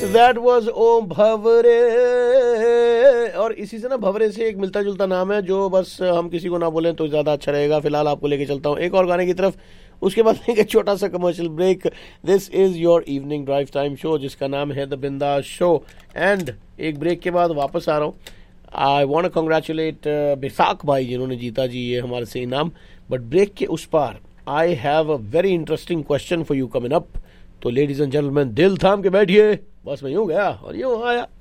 That was ओम भवरे। और इसी से ना भवरे से एक मिलता जुलता नाम है जो बस हम किसी को ना बोलें तो ज़्यादा अच्छा रहेगा। फिलहाल आपको लेके चलता हूँ एक और गाने की तरफ, उसके बाद एक छोटा सा commercial break. This is your evening drive time show जिसका नाम है द बिंदास शो। एंड एक ब्रेक के बाद वापस आ रहा हूँ। आई वांट टू कंग्रेचुलेट बिसाख भाई जिन्होंने जीता जी ये हमारे से इनाम। बट ब्रेक के उस पार I have a very interesting question for you coming up. तो लेडीज एंड जेंटलमैन दिल थाम के बैठिए, बस मैं यूँ गया और यूँ आया।